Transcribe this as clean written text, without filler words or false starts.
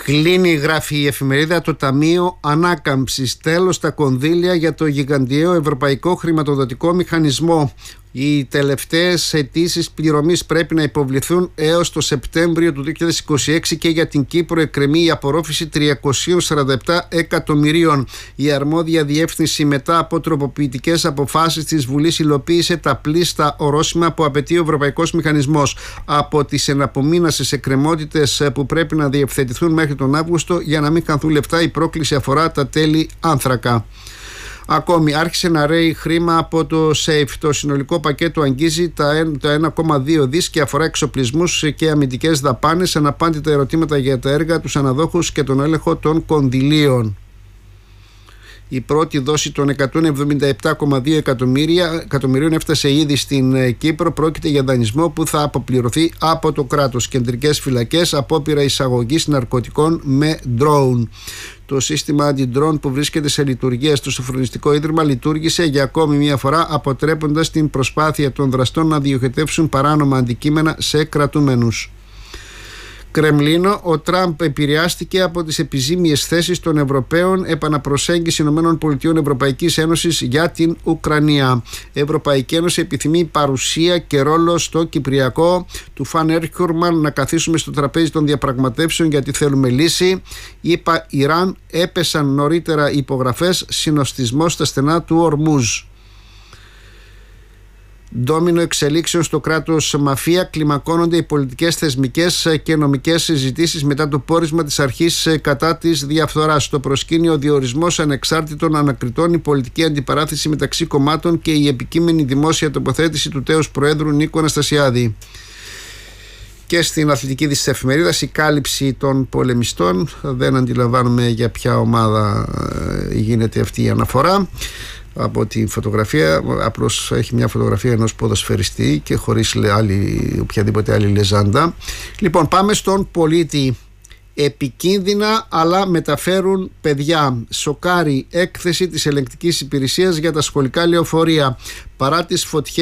Κλείνει, γράφει η εφημερίδα, το Ταμείο Ανάκαμψης. Τέλος τα κονδύλια για το γιγαντιαίο Ευρωπαϊκό Χρηματοδοτικό Μηχανισμό. Οι τελευταίες αιτήσεις πληρωμής πρέπει να υποβληθούν έως το Σεπτέμβριο του 2026 και για την Κύπρο εκκρεμεί η απορρόφηση 347 εκατομμυρίων. Η αρμόδια διεύθυνση, μετά από τροποποιητικές αποφάσεις της Βουλής, υλοποίησε τα πλήστα ορόσημα που απαιτεί ο Ευρωπαϊκός Μηχανισμός. Από τις εναπομείνασες εκκρεμότητες που πρέπει να διευθετηθούν μέχρι τον Αύγουστο για να μην χαθούν λεφτά, η πρόκληση αφορά τα τέλη άνθρακα. Ακόμη, άρχισε να ρέει χρήμα από το ΣΕΙΦ. Το συνολικό πακέτο αγγίζει τα 1,2 δις και αφορά εξοπλισμούς και αμυντικές δαπάνες, αναπάντητα ερωτήματα για τα έργα, τους αναδόχους και τον έλεγχο των κονδυλίων. Η πρώτη δόση των 177,2 εκατομμυρίων έφτασε ήδη στην Κύπρο. Πρόκειται για δανεισμό που θα αποπληρωθεί από το κράτος. Κεντρικές φυλακές, απόπειρα εισαγωγής ναρκωτικών με ντρόουν. Το σύστημα αντι-drone που βρίσκεται σε λειτουργία στο Σοφρονιστικό Ίδρυμα λειτουργήσε για ακόμη μια φορά, αποτρέποντας την προσπάθεια των δραστών να διοχετεύσουν παράνομα αντικείμενα σε κρατούμενους. Κρεμλίνο, ο Τραμπ επηρεάστηκε από τις επιζήμιες θέσεις των Ευρωπαίων επαναπροσέγγιση ΗΠΑ Ευρωπαϊκής Ένωσης για την Ουκρανία. Ευρωπαϊκή Ένωση επιθυμεί παρουσία και ρόλο στο Κυπριακό. Του Φαν Έρχορμαν να καθίσουμε στο τραπέζι των διαπραγματεύσεων γιατί θέλουμε λύση. Είπα Ιράν, έπεσαν νωρίτερα υπογραφές, συνοστισμός στα στενά του Ορμούζ. Ντόμινο εξελίξεων στο κράτος μαφία, κλιμακώνονται οι πολιτικές, θεσμικές και νομικές συζητήσεις μετά το πόρισμα της αρχής κατά της διαφθοράς. Στο προσκήνιο διορισμός ανεξάρτητων ανακριτών, η πολιτική αντιπαράθεση μεταξύ κομμάτων και η επικείμενη δημόσια τοποθέτηση του τέως Προέδρου Νίκου Αναστασιάδη. Και στην αθλητική της εφημερίδας, η κάλυψη των πολεμιστών. Δεν αντιλαμβάνουμε για ποια ομάδα γίνεται αυτή η αναφορά από τη φωτογραφία. Απλώς έχει μια φωτογραφία ενός ποδοσφαιριστή και χωρίς οποιαδήποτε άλλη λεζάντα. Λοιπόν, πάμε στον πολίτη. Επικίνδυνα αλλά μεταφέρουν παιδιά. Σοκάρει έκθεση της ελεγκτικής υπηρεσίας για τα σχολικά λεωφορεία. Παρά τις φωτιές